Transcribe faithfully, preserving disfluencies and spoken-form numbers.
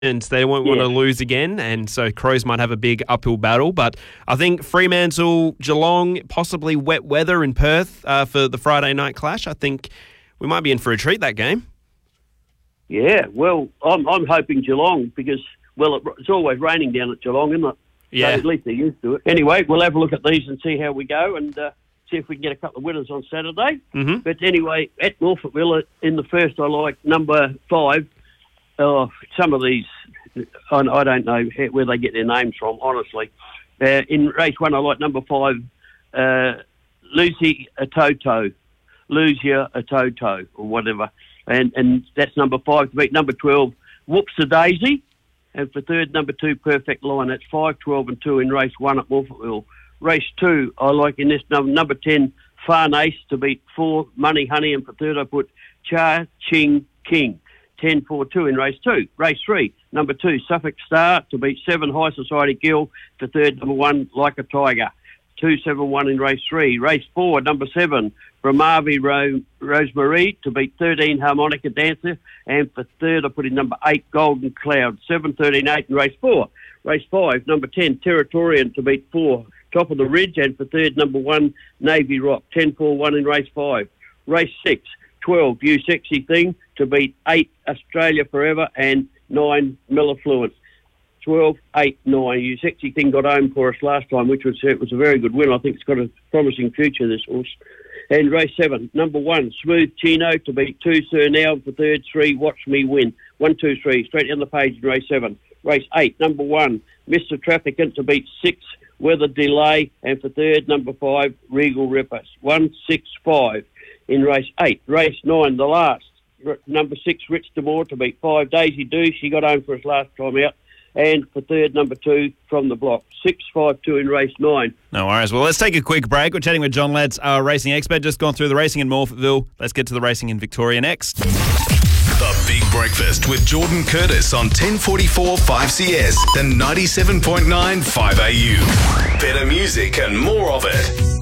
and they won't want Yeah. to lose again, and so Crows might have a big uphill battle. But I think Fremantle, Geelong, possibly wet weather in Perth uh, for the Friday night clash. I think we might be in for a treat that game. Yeah, well, I'm I'm hoping Geelong because, well, it, it's always raining down at Geelong, isn't it? Yeah. So at least they're used to it. Anyway, we'll have a look at these and see how we go and uh, see if we can get a couple of winners on Saturday. Mm-hmm. But anyway, at Morphettville, in the first, I like number five. Oh, some of these, I, I don't know where they get their names from, honestly. Uh, in race one, I like number five, uh, Lucy Atoto, Lucia Atoto, or whatever. And and that's number five to beat. Number twelve, Whoops a Daisy. And for third, number two, Perfect Line. That's five, twelve and two in race one at Morphettville. Race two, I like in this number, number ten, Farn Ace to beat four, Money Honey. And for third, I put Cha Ching King. ten, four, two in race two. Race three, number two, Suffolk Star to beat seven, High Society Gill. For third, number one, Like a Tiger. two, seven, one in race three. Race four, number seven, Bramavi Ro- Rosemary to beat thirteen, Harmonica Dancer. And for third, I put in number eight, Golden Cloud. seven, thirteen, eight in race four. Race five, number ten, Territorian to beat four, Top of the Ridge. And for third, number one, Navy Rock. ten, four, one in race five. Race six, twelve, You Sexy Thing to beat eight, Australia Forever. And nine, Mellifluence. twelve, eight, nine. You Sexy Thing got home for us last time, which was it was a very good win. I think it's got a promising future, this horse. And race seven, number one, Smooth Chino to beat two, Sir Now. For third, three, Watch Me Win. One, two, three, straight down the page in race seven. Race eight, number one, Mister Trafficant to beat six, Weather Delay. And for third, number five, Regal Rippers. One, six, five in race eight. Race nine, the last, r- number six, Rich Demore to beat five, Daisy Do. She got home for us last time out. And for third, number two, From the Block. six, five, two in race nine. No worries. Well, let's take a quick break. We're chatting with John Letts, our racing expert. Just gone through the racing in Morphettville. Let's get to the racing in Victoria next. The Big Breakfast with Jordan Curtis on ten forty-four five C S and ninety-seven point nine five A U. Better music and more of it.